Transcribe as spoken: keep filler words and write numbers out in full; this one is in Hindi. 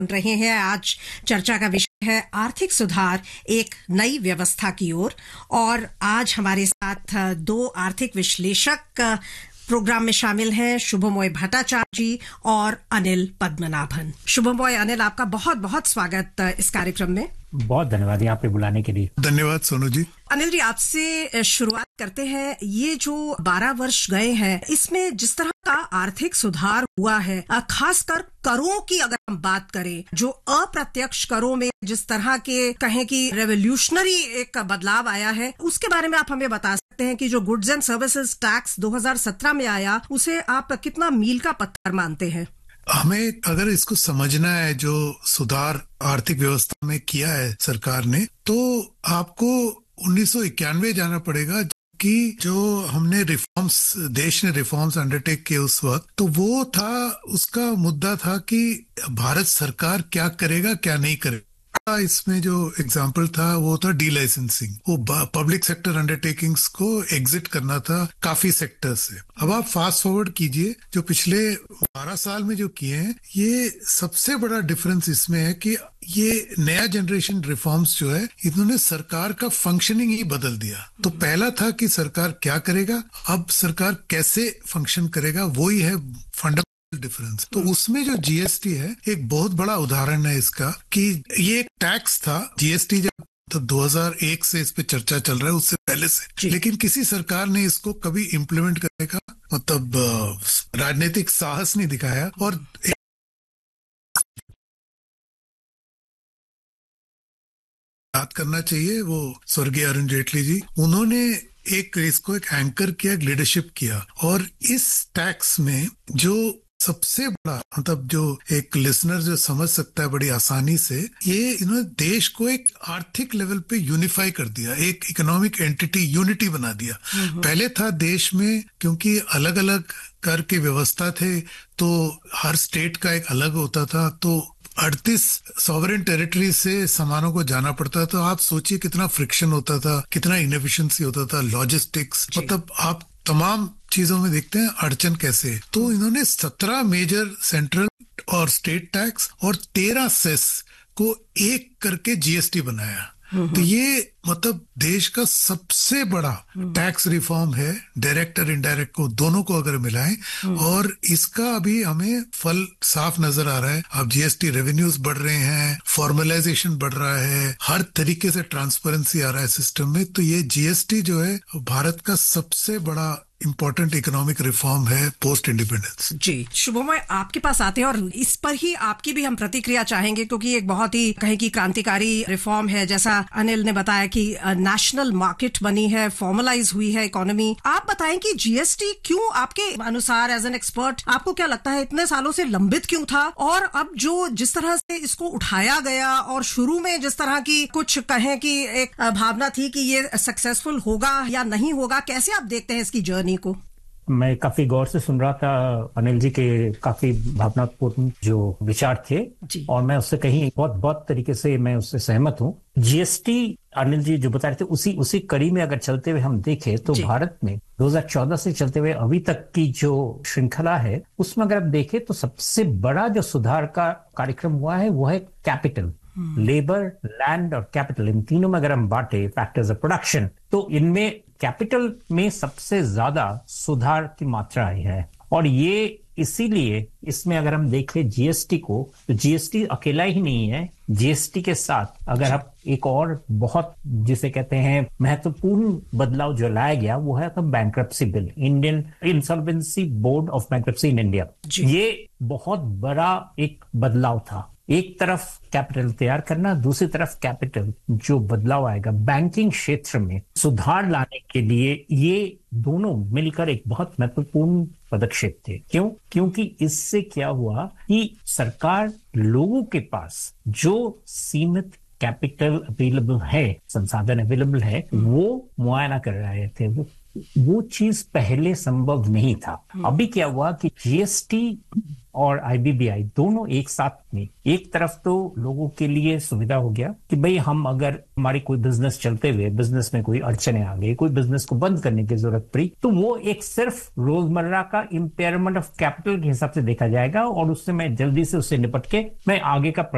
रहे हैं। आज चर्चा का विषय है आर्थिक सुधार एक नई व्यवस्था की ओर, और आज हमारे साथ दो आर्थिक विश्लेषक प्रोग्राम में शामिल हैं, शुभमोय भट्टाचार्य जी और अनिल पद्मनाभन। शुभमोय, अनिल, आपका बहुत बहुत स्वागत इस कार्यक्रम में। बहुत धन्यवाद यहाँ पे बुलाने के लिए। धन्यवाद सोनू जी। अनिल जी, आपसे शुरुआत करते हैं। ये जो बारह वर्ष गए हैं, इसमें जिस तरह का आर्थिक सुधार हुआ है, खासकर करों की अगर हम बात करें, जो अप्रत्यक्ष करों में जिस तरह के कहें कि रेवोल्यूशनरी एक बदलाव आया है, उसके बारे में आप हमें बता सकते हैं कि जो गुड्स एंड सर्विसेज टैक्स दो हज़ार सत्रह में आया, उसे आप कितना मील का पत्थर मानते हैं? हमें अगर इसको समझना है, जो सुधार आर्थिक व्यवस्था में किया है सरकार ने, तो आपको उन्नीस सौ इक्यानवे जाना पड़ेगा कि जो हमने रिफॉर्म्स, देश ने रिफॉर्म्स अंडरटेक किए उस वक्त, तो वो था, उसका मुद्दा था कि भारत सरकार क्या करेगा क्या नहीं करेगा। इसमें जो एग्जाम्पल था वो था डी लाइसेंसिंग। वो पब्लिक सेक्टर अंडरटेकिंग्स को एग्जिट करना था काफी सेक्टर से। अब आप फास्ट फॉरवर्ड कीजिए, जो पिछले बारह साल में जो किए हैं, ये सबसे बड़ा डिफरेंस इसमें है कि ये नया जनरेशन रिफॉर्म्स जो है, इन्होंने सरकार का फंक्शनिंग ही बदल दिया। तो पहला था कि सरकार क्या करेगा, अब सरकार कैसे फंक्शन करेगा, वो ही है फंडामेंटल डिफरेंस। तो उसमें जो जीएसटी है, एक बहुत बड़ा उदाहरण है इसका, कि ये एक टैक्स था। जीएसटी जब तो दो हज़ार एक से इस पे चर्चा चल रहा है, उससे पहले से, लेकिन किसी सरकार ने इसको कभी इम्प्लीमेंट करने का मतलब राजनीतिक साहस नहीं दिखाया। और बात करना चाहिए वो स्वर्गीय अरुण जेटली जी, उन्होंने एक इसको एक एंकर किया, लीडरशिप किया। और इस टैक्स में जो सबसे बड़ा मतलब जो एक लिसनर जो समझ सकता है बड़ी आसानी से, ये इन्होंने देश को एक आर्थिक लेवल पे यूनिफाई कर दिया, एक इकोनॉमिक एंटिटी, यूनिटी बना दिया। पहले था देश में, क्योंकि अलग अलग कर के व्यवस्था थे, तो हर स्टेट का एक अलग होता था, तो अड़तीस सॉवरेन टेरिटरी से सामानों को जाना पड़ता। तो आप सोचिए कितना फ्रिक्शन होता था, कितना इनएफिशिएंसी होता था, लॉजिस्टिक्स, मतलब आप तमाम चीजों में देखते हैं अड़चन कैसे। तो इन्होंने सत्रह मेजर सेंट्रल और स्टेट टैक्स और तेरह सेस को एक करके जीएसटी बनाया। तो ये मतलब देश का सबसे बड़ा टैक्स रिफॉर्म है, डायरेक्ट और इनडायरेक्ट को दोनों को अगर मिलाएं, और इसका अभी हमें फल साफ नजर आ रहा है। अब जीएसटी रेवेन्यूज बढ़ रहे हैं, फॉर्मलाइजेशन बढ़ रहा है, हर तरीके से ट्रांसपेरेंसी आ रहा है सिस्टम में। तो ये जीएसटी जो है भारत का सबसे बड़ा इम्पोर्टेंट इकोनॉमिक रिफॉर्म है पोस्ट इंडिपेंडेंस। जी शुभमय, आपके पास आते हैं और इस पर ही आपकी भी हम प्रतिक्रिया चाहेंगे, क्योंकि एक बहुत ही कहें कि क्रांतिकारी रिफॉर्म है। जैसा अनिल ने बताया कि नेशनल मार्केट बनी है, फॉर्मलाइज हुई है इकोनॉमी। आप बताएं कि जीएसटी क्यों आपके अनुसार, एज एन एक्सपर्ट, आपको क्या लगता है इतने सालों से लंबित क्यों था, और अब जो जिस तरह से इसको उठाया गया, और शुरू में जिस तरह की कुछ कहें कि एक भावना थी कि ये सक्सेसफुल होगा या नहीं होगा, कैसे आप देखते हैं इसकी जर्नी को? मैं काफी गौर से सुन रहा था अनिल जी के काफी भावनापूर्ण जो विचार थे, और मैं उससे कहीं बहुत बहुत तरीके से मैं उससे सहमत हूँ। जीएसटी अनिल जी जो बता रहे थे, उसी उसी कड़ी में अगर चलते हुए हम देखें तो भारत में दो हज़ार चौदह से चलते हुए अभी तक की जो श्रृंखला है, उसमें अगर आप देखें तो सबसे बड़ा जो सुधार का कार्यक्रम हुआ है वो है कैपिटल, लेबर, लैंड और कैपिटल। इन तीनों में अगर हम बांटे फैक्टर्स ऑफ प्रोडक्शन, तो इनमें कैपिटल में सबसे ज्यादा सुधार की मात्रा आई है। और ये इसीलिए इसमें अगर हम देखें जीएसटी को, तो जीएसटी अकेला ही नहीं है। जीएसटी के साथ अगर आप एक और बहुत जिसे कहते हैं महत्वपूर्ण बदलाव जो लाया गया, वो है तो bankruptcy bill, Indian insolvency board of bankruptcy in India. ये बहुत बड़ा एक बदलाव था। एक तरफ कैपिटल तैयार करना, दूसरी तरफ कैपिटल जो बदलाव आएगा बैंकिंग क्षेत्र में सुधार लाने के लिए, ये दोनों मिलकर एक बहुत महत्वपूर्ण पदक्षेप थे। क्यों? क्योंकि इससे क्या हुआ कि सरकार लोगों के पास जो सीमित कैपिटल अवेलेबल है, संसाधन अवेलेबल है, वो मुआयना कर रहे थे। वो वो चीज पहले संभव नहीं था। अभी क्या हुआ कि जीएसटी और आईबीबीआई दोनों एक साथ में, एक तरफ तो लोगों के लिए सुविधा हो गया कि भाई हम अगर हमारी कोई बिजनेस चलते हुए बिजनेस में कोई अड़चने आ गई, कोई बिजनेस को बंद करने की जरूरत पड़ी, तो वो एक सिर्फ रोजमर्रा का इम्पेयरमेंट ऑफ कैपिटल के हिसाब से देखा जाएगा, और उससे मैं जल्दी से उससे निपट के मैं आगे का